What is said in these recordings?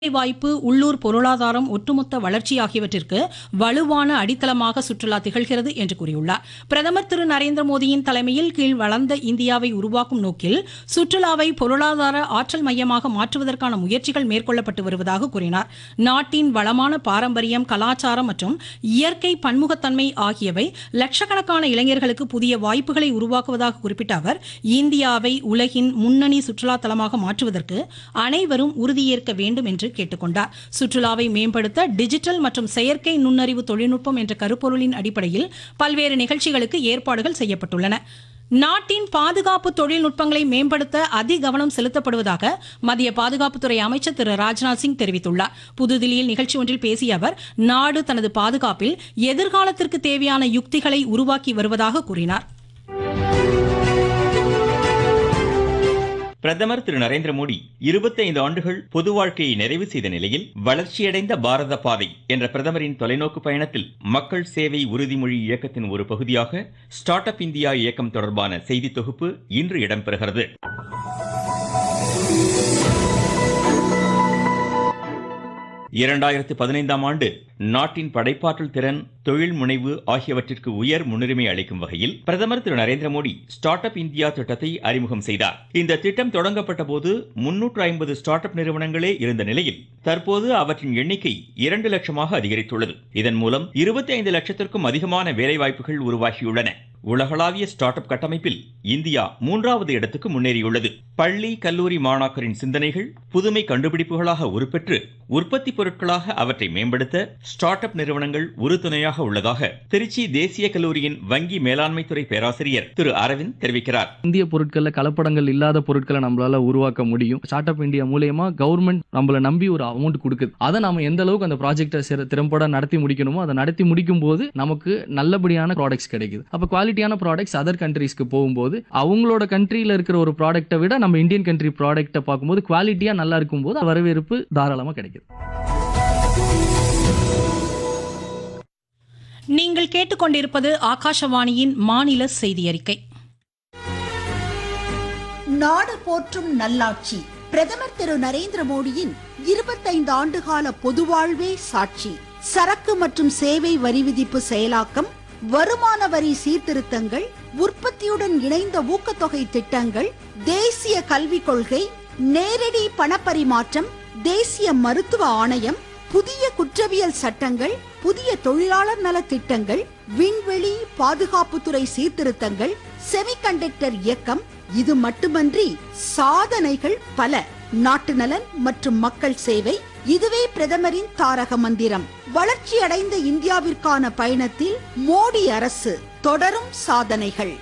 வாய்ப்பு, உள்ளூர் பொருளாதாரம், ஒட்டுமொத்த வளர்ச்சி ஆகியவற்றிற்கு வலுவான அடித்தளமாக சுற்றுலா திகழ்கிறது என்று கூறியுள்ளார். பிரதமர் திரு நரேந்திர மோடியின் தலைமையில் கீழ் வளர்ந்த இந்தியாவை உருவாக்கும் நோக்கில் சுற்றுலாவை பொருளாதார ஆற்றல் மையமாக மாற்றுவதற்கான முயற்சிகள் மேற்கொள்ளப்பட்டு வருவதாக கூறினார். நாட்டின் வளமான பாரம்பரியம், கலாச்சாரம் மற்றும் இயற்கை பன்முகத்தன்மை ஆகியவை லட்சக்கணக்கான இளைஞர்களுக்கு புதிய வாய்ப்புகளை உருவாக்குவதாக குறிப்பிட்ட அவர், இந்தியாவை உலகின் முன்னணி சுற்றுலா தலமாக மாற்றுவதற்கு அனைவரும் உறுதியேற்க வேண்டும் என்று கேட்டுக்கொண்டார். சுற்றுலாவை மேம்படுத்த டிஜிட்டல் மற்றும் செயற்கை நுண்ணறிவு தொழில்நுட்பம் என்ற கருப்பொருளின் அடிப்படையில் பல்வேறு நிகழ்ச்சிகளுக்கு ஏற்பாடுகள் செய்யப்பட்டுள்ளன. நாட்டின் பாதுகாப்பு தொழில்நுட்பங்களை மேம்படுத்த அதிகவனம் செலுத்தப்படுவதாக மத்திய பாதுகாப்புத்துறை அமைச்சர் திரு ராஜ்நாத் சிங் தெரிவித்துள்ளார். புதுதில்லியில் நிகழ்ச்சி ஒன்றில் பேசிய அவர், நாடு தனது பாதுகாப்பில் எதிர்காலத்திற்கு தேவையான யுக்திகளை உருவாக்கி வருவதாக கூறினார். பிரதமர் திரு நரேந்திர மோடி 25 ஆண்டுகள் பொது வாழ்க்கையை நிறைவு செய்த நிலையில் வளர்ச்சியடைந்த பாரத பாதை என்ற பிரதமரின் தொலைநோக்கு பயணத்தில் மக்கள் சேவை உறுதிமொழி இயக்கத்தின் ஒரு பகுதியாக ஸ்டார்ட் அப் இந்தியா இயக்கம் தொடர்பான செய்தி தொகுப்பு இன்று இடம்பெறுகிறது. 2015ஆம் ஆண்டு நாட்டின் படைப்பாற்றல் திறன், தொழில் முனைவு ஆகியவற்றிற்கு உயர் முன்னுரிமை அளிக்கும் வகையில் பிரதமர் திரு Narendra Modi start up India திட்டத்தை அறிமுகம் செய்தார். இந்த திட்டம் தொடங்கப்பட்ட போது 350 ஸ்டார்ட் அப் நிறுவனங்களே இருந்த நிலையில் தற்போது அவற்றின் எண்ணிக்கை 2 லட்சமாக அதிகரித்துள்ளது. இதன் மூலம் 25 லட்சத்திற்கும் அதிகமான வேலைவாய்ப்புகள் உருவாகியுள்ளன. உலகளாவிய ஸ்டார்ட் அப் கட்டமைப்பில் இந்தியா 3வது இடத்துக்கு முன்னேறியுள்ளது. பள்ளி, கல்லூரி மாணாக்கரின் சிந்தனைகள் புதுமை கண்டுபிடிப்புகளாக உருப்பெற்று உற்பத்தி பொருட்களாக அவற்றை மேம்படுத்த ஸ்டார்ட் அப் நிறுவனங்கள் உறுதுணையாக உள்ளதாக திருச்சி தேசிய கல்லூரியின் வங்கி மேலாண்மை துறை பேராசிரியர் திரு அரவிந்த் தெரிவிக்கிறார். இந்திய பொருட்கள்ல கலப்படங்கள் இல்லாத பொருட்களை நம்மளால உருவாக்க முடியும். ஸ்டார்ட் அப் இந்தியா மூலமா கவர்மெண்ட் நம்மள நம்பி ஒரு அமௌண்ட் கொடுக்குது. அதை நாம எந்த அளவுக்கு அந்த ப்ராஜெக்டை திறம்பட நடத்தி முடிக்கணுமோ அதை நடத்தி முடிக்கும் போது நமக்கு நல்லபடியான ப்ராடக்ட்ஸ் கிடைக்குது. அப்ப குவாலிட்டியான ப்ராடக்ட்ஸ் அதர் கண்ட்ரீஸ்க்கு போகும்போது அவங்களோட கண்ட்ரியில இருக்கிற ஒரு ப்ராடக்ட்டை விட நம்ம இந்தியன் கண்ட்ரி ப்ராடக்ட்டை பார்க்கும்போது குவாலிட்டியா நல்லா இருக்கும்போது வரவேற்பு தாராளமா கிடைக்குது. நீங்கள் கேட்டுக்கொண்டிருப்பது ஆகாஷவாணியின் மாநில செய்தி அறிக்கை. நாடு போற்றும் நல்லாட்சி. பிரதமர் திரு நரேந்திர மோடியின் 25 ஆண்டுகால பொதுவாழ்வே சாட்சி. சரக்கு மற்றும் சேவை வரி விதிப்பு செயலாக்கம், வருமான வரி சீர்திருத்தங்கள், உற்பத்தியுடன் இணைந்த ஊக்கத்தொகை திட்டங்கள், தேசிய கல்விக் கொள்கை, நேரடி பணப்பரிமாற்றம், தேசிய மருத்துவ ஆணையம், புதிய குற்றவியல் சட்டங்கள், புதிய தொழிலாளர் நல திட்டங்கள், விண்வெளி பாதுகாப்புத்துறை சீர்திருத்தங்கள், செமிகண்டக்டர் இயக்கம். இது மட்டுமன்றி சாதனைகள் பல. நாட்டு நலன் மற்றும் மக்கள் சேவை, இதுவே பிரதமரின் தாரக மந்திரம். வளர்ச்சி அடைந்த இந்தியாவிற்கான பயணத்தில் மோடி அரசு தொடரும் சாதனைகள்.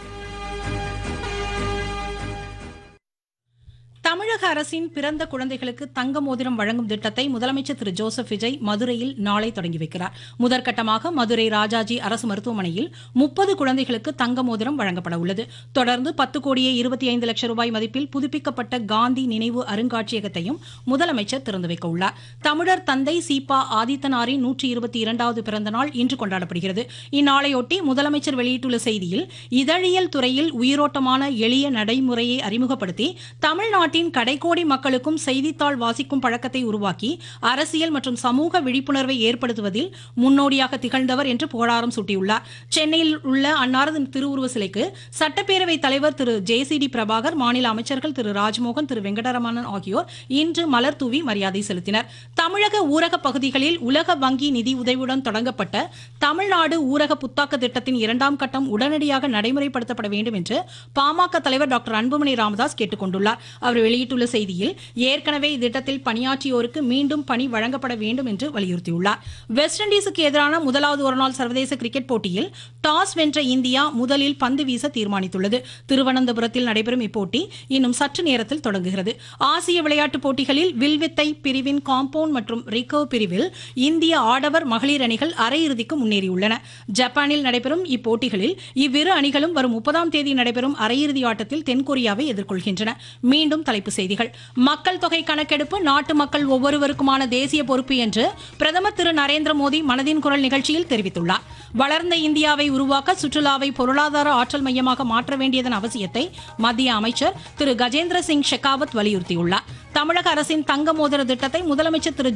தமிழக அரசின் பிறந்த குழந்தைகளுக்கு தங்க மோதிரம் வழங்கும் திட்டத்தை முதலமைச்சர் திரு ஜோசப் விஜய் மதுரையில் நாளை தொடங்கி வைக்கிறார். முதற்கட்டமாக மதுரை ராஜாஜி அரசு மருத்துவமனையில் 30 குழந்தைகளுக்கு தங்க மோதிரம் வழங்கப்பட உள்ளது. தொடர்ந்து 10 கோடியே 25 லட்சம் ரூபாய் மதிப்பில் புதுப்பிக்கப்பட்ட காந்தி நினைவு அருங்காட்சியகத்தையும் முதலமைச்சர் திறந்து வைக்க உள்ளார். தமிழர் தந்தை சீபா ஆதித்தனாரின் 122வது பிறந்த நாள் இன்று கொண்டாடப்படுகிறது. இந்நாளையொட்டி முதலமைச்சர் வெளியிட்டுள்ள செய்தியில், இதழியல் துறையில் உயிரோட்டமான எளிய நடைமுறையை அறிமுகப்படுத்தி தமிழ்நாட்டின் கடைக்கோடி மக்களுக்கும் செய்தித்தாள் வாசிக்கும் பழக்கத்தை உருவாக்கி அரசியல் மற்றும் சமூக விழிப்புணர்வை ஏற்படுத்துவதில் முன்னோடியாக திகழ்ந்தவர் என்று புகழாரம் சூட்டியுள்ளார். சென்னையில் உள்ள அன்னாரது திருவுருவ சிலைக்கு சட்டப்பேரவை தலைவர் திரு ஜே.சி.டி. பிரபாகர், மாநில அமைச்சர்கள் திரு ராஜ்மோகன், திரு வெங்கடரமணன் ஆகியோர் இன்று மலர் தூவி மரியாதை செலுத்தினர். தமிழக ஊரக பகுதிகளில் உலக வங்கி நிதி உதவியுடன் தொடங்கப்பட்ட தமிழ்நாடு ஊரக புத்தாக்க திட்டத்தின் 2ஆம் கட்டம் உடனடியாக நடைமுறைப்படுத்தப்பட வேண்டும் என்று பாமக தலைவர் டாக்டர் அன்புமணி ராமதாஸ் கேட்டுக் கொண்டுள்ளார். அவர் வெளியிட்டுள்ள செய்தியில், ஏற்கனவே இத்திட்டத்தில் பணியாற்றியோருக்கு மீண்டும் பணி வழங்கப்பட வேண்டும் என்று வலியுறுத்தியுள்ளார். வெஸ்ட் இண்டீஸுக்கு எதிரான முதலாவது ஒருநாள் சர்வதேச கிரிக்கெட் போட்டியில் டாஸ் வென்ற இந்தியா முதலில் பந்து வீச தீர்மானித்துள்ளது. திருவனந்தபுரத்தில் நடைபெறும் இப்போட்டி இன்னும் சற்று நேரத்தில் தொடங்குகிறது. ஆசிய விளையாட்டுப் போட்டிகளில் வில்வித்தை பிரிவின் காம்பவுண்ட் மற்றும் ரிகர்வ் பிரிவில் இந்திய ஆடவர், மகளிர் அணிகள் அரையிறுதிக்கு முன்னேறியுள்ளன. ஜப்பானில் நடைபெறும் இப்போட்டிகளில் இவ்விரு அணிகளும் வரும் 30ஆம் தேதி நடைபெறும் அரையிறுதி ஆட்டத்தில் தென்கொரியாவை எதிர்கொள்கின்றன. மீண்டும் தலைப்புச் செய்திகள். மக்கள் தொகை கணக்கெடுப்பு நாட்டு மக்கள் ஒவ்வொருவருக்குமான தேசிய பொறுப்பு என்று பிரதமர் திரு நரேந்திர மோடி மனதின் குரல் நிகழ்ச்சியில் தெரிவித்துள்ளார். வளர்ந்த இந்தியாவை உருவாக்க சுற்றுலாவை பொருளாதார ஆற்றல் மையமாக மாற்ற வேண்டியதன் அவசியத்தை மத்திய அமைச்சர் திரு கஜேந்திர சிங் ஷெகாவத் வலியுறுத்தியுள்ளார். தமிழக அரசின் தங்க மோதிர திட்டத்தை முதலமைச்சர் திரு